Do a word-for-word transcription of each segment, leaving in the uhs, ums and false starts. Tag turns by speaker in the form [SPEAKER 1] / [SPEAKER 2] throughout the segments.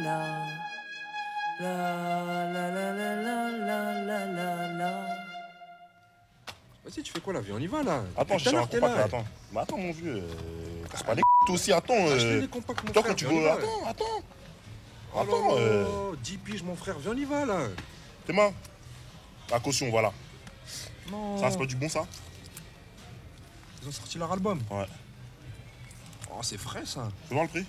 [SPEAKER 1] la la la la la la la la.
[SPEAKER 2] Vas-y, tu fais quoi là? Viens, on y va là.
[SPEAKER 3] Attends,
[SPEAKER 2] Depuis
[SPEAKER 3] je
[SPEAKER 2] tout à
[SPEAKER 3] cherche
[SPEAKER 2] l'heure,
[SPEAKER 3] un
[SPEAKER 2] t'es
[SPEAKER 3] compact
[SPEAKER 2] là.
[SPEAKER 3] là, attends. Mais attends, mon vieux, euh, casse pas les c***, toi aussi, attends.
[SPEAKER 2] Ah, je fais
[SPEAKER 3] Euh...
[SPEAKER 2] les compacts, mon
[SPEAKER 3] Toi,
[SPEAKER 2] frère.
[SPEAKER 3] quand tu
[SPEAKER 2] viens, on y
[SPEAKER 3] veux.
[SPEAKER 2] va.
[SPEAKER 3] Attends, attends.
[SPEAKER 2] Oh
[SPEAKER 3] Attends,
[SPEAKER 2] là là,
[SPEAKER 3] euh...
[SPEAKER 2] dix piges, mon frère. Viens, on y va là.
[SPEAKER 3] T'es main. La caution, voilà.
[SPEAKER 2] Non.
[SPEAKER 3] Ça, c'est pas du bon, ça?
[SPEAKER 2] Ils ont sorti leur album.
[SPEAKER 3] Ouais.
[SPEAKER 2] Oh, c'est frais ça.
[SPEAKER 3] Tu veux voir le prix?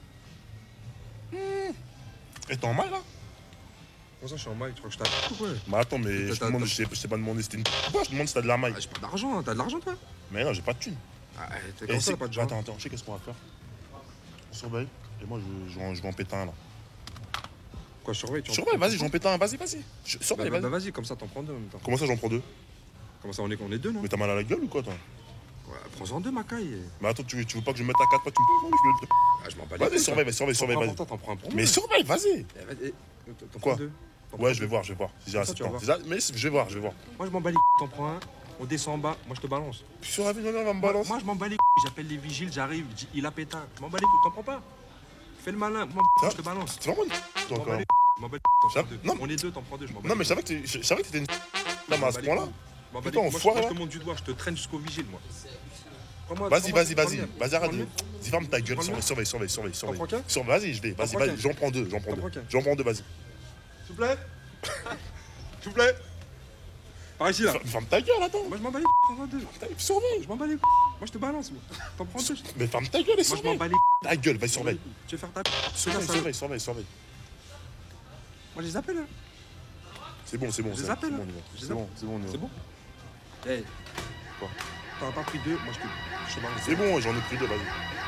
[SPEAKER 3] Mmh. Et t'es en maille là?
[SPEAKER 2] Comment ça, je suis en maille? Tu crois que je t'attends ou quoi?
[SPEAKER 3] Bah attends, mais je te
[SPEAKER 2] T'as-
[SPEAKER 3] demande,
[SPEAKER 2] t'as-
[SPEAKER 3] je t'ai je t'ai pas demandé, c'était une. Pourquoi je te demande si t'as de la maille?
[SPEAKER 2] Ah, j'ai pas d'argent, hein. T'as de l'argent toi?
[SPEAKER 3] Mais non, j'ai pas de thune.
[SPEAKER 2] Ah, t'es
[SPEAKER 3] Et
[SPEAKER 2] comme ça,
[SPEAKER 3] c'est-
[SPEAKER 2] t'as pas de gens.
[SPEAKER 3] Attends, attends, je sais qu'est-ce qu'on va faire. On surveille. Et moi, je, je, vais en- je vais en péter un là.
[SPEAKER 2] Quoi, surveille? tu en-
[SPEAKER 3] Surveille, vas-y, je vais en péter un, vas-y, vas-y. Je-
[SPEAKER 2] Bah,
[SPEAKER 3] Surveille,
[SPEAKER 2] bah, bah,
[SPEAKER 3] vas-y.
[SPEAKER 2] vas-y, comme ça t'en prends deux en même temps.
[SPEAKER 3] Comment ça, j'en prends deux?
[SPEAKER 2] Comment ça, on est, on est deux, non?
[SPEAKER 3] Mais t'as mal à la gueule ou quoi, toi?
[SPEAKER 2] Ouais, prends-en deux, ma caille.
[SPEAKER 3] Mais attends, tu veux, tu veux pas que je me mette à quatre pattes, tu me prends, je le-
[SPEAKER 2] Ah, je m'en bats les
[SPEAKER 3] Vas-y,
[SPEAKER 2] couilles,
[SPEAKER 3] surveille,
[SPEAKER 2] toi.
[SPEAKER 3] surveille, surveille,
[SPEAKER 2] T'en prends
[SPEAKER 3] vas-y.
[SPEAKER 2] pour toi, t'en prends un pour moi.
[SPEAKER 3] Mais surveille, vas-y.
[SPEAKER 2] Eh, vas-y, eh, t'en
[SPEAKER 3] Quoi?
[SPEAKER 2] prends deux. T'en prends
[SPEAKER 3] Ouais, je
[SPEAKER 2] deux.
[SPEAKER 3] vais voir, je vais voir. Si j'ai
[SPEAKER 2] Comme
[SPEAKER 3] assez
[SPEAKER 2] ça,
[SPEAKER 3] de
[SPEAKER 2] tu vas
[SPEAKER 3] temps.
[SPEAKER 2] voir.
[SPEAKER 3] Déjà, mais je vais voir, je vais voir.
[SPEAKER 2] Moi, je m'en bats les couilles, t'en prends un. On descend en bas, moi, je te balance.
[SPEAKER 3] Sur la vie, on va me
[SPEAKER 2] Moi,
[SPEAKER 3] balancer.
[SPEAKER 2] moi, je m'en bats les couilles. J'appelle les vigiles, j'arrive, je dis, il a pétard. Je m'en bats les couilles, t'en prends pas. Fais le malin, moi,
[SPEAKER 3] Ça
[SPEAKER 2] je te balance.
[SPEAKER 3] C'est vraiment une.
[SPEAKER 2] Je
[SPEAKER 3] Toi,
[SPEAKER 2] m'en
[SPEAKER 3] quand
[SPEAKER 2] bats
[SPEAKER 3] même.
[SPEAKER 2] les couilles, je m'en bats les couilles, t'en
[SPEAKER 3] Ça-
[SPEAKER 2] prends deux.
[SPEAKER 3] non.
[SPEAKER 2] On est deux, t'en prends deux, je m'en bats
[SPEAKER 3] Non,
[SPEAKER 2] les
[SPEAKER 3] mais je
[SPEAKER 2] couilles.
[SPEAKER 3] savais que t'es- je savais que t'étais une. Là, mais à
[SPEAKER 2] m'en
[SPEAKER 3] ce
[SPEAKER 2] bats les
[SPEAKER 3] point-là.
[SPEAKER 2] couilles. Je m'en bats les
[SPEAKER 3] Putain,
[SPEAKER 2] couilles. Moi, je-
[SPEAKER 3] enfoiré,
[SPEAKER 2] moi, je
[SPEAKER 3] là.
[SPEAKER 2] te montre du doigt, je te traîne jusqu'au vigile, moi. Prends-moi-
[SPEAKER 3] Vas-y,
[SPEAKER 2] prends-moi-
[SPEAKER 3] vas-y,
[SPEAKER 2] prends
[SPEAKER 3] vas-y.
[SPEAKER 2] le mien.
[SPEAKER 3] Vas-y, arrête.
[SPEAKER 2] Prends le mien.
[SPEAKER 3] Vas-y, ferme ta gueule.
[SPEAKER 2] Prends le mien.
[SPEAKER 3] Surveille, surveille, surveille, surveille.
[SPEAKER 2] prends qu'un
[SPEAKER 3] Surveille. Vas-y, je vais. Vas-y,
[SPEAKER 2] prends
[SPEAKER 3] vas-y.
[SPEAKER 2] qu'un
[SPEAKER 3] J'en prends deux, j'en prends
[SPEAKER 2] T'en
[SPEAKER 3] deux.
[SPEAKER 2] prends qu'un
[SPEAKER 3] J'en prends deux, vas-y.
[SPEAKER 2] S'il vous plaît. S'il vous plaît. Par ici, là.
[SPEAKER 3] Ferme- Ferme ta gueule, attends.
[SPEAKER 2] Moi, je m'en bats les couilles, prends-en deux.
[SPEAKER 3] Surveille.
[SPEAKER 2] Je m'en bats les couilles. Moi, je te balance, moi. T'en prends deux.
[SPEAKER 3] Mais ferme ta gueule et
[SPEAKER 2] Moi, je m'en
[SPEAKER 3] surveille.
[SPEAKER 2] bats les couilles.
[SPEAKER 3] Ta gueule, vas-y, surveille.
[SPEAKER 2] Tu veux faire ta
[SPEAKER 3] Surveille,
[SPEAKER 2] Regarde ça.
[SPEAKER 3] surveille, surveille, surveille.
[SPEAKER 2] Moi, je les appelle, hein.
[SPEAKER 3] C'est bon, c'est bon.
[SPEAKER 2] Je
[SPEAKER 3] C'est
[SPEAKER 2] les
[SPEAKER 3] bon,
[SPEAKER 2] appelle,
[SPEAKER 3] c'est
[SPEAKER 2] hein.
[SPEAKER 3] bon, on y va.
[SPEAKER 2] Je les
[SPEAKER 3] C'est bon, c'est bon, on y va.
[SPEAKER 2] C'est bon? Eh.
[SPEAKER 3] Quoi?
[SPEAKER 2] T'en as pas pris deux, moi, je te, je te balance.
[SPEAKER 3] C'est bon, j'en ai pris deux, vas-y.